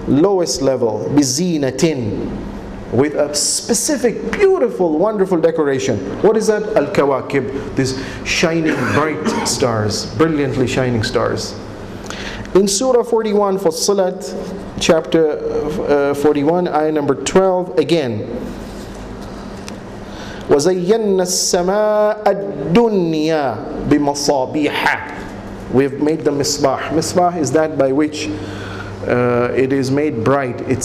lowest level, بِزِينَةٍ, with a specific, beautiful, wonderful decoration. What is that? Al-Kawakib, these shining, bright stars, brilliantly shining stars. In Surah 41, Fussilat, chapter 41, ayah number 12, again, وَزَيَّنَّا السَّمَاءَ الدُّنْيَا بِمَصَابِيحَ. We've made the misbah. Misbah is that by which it is made bright. It's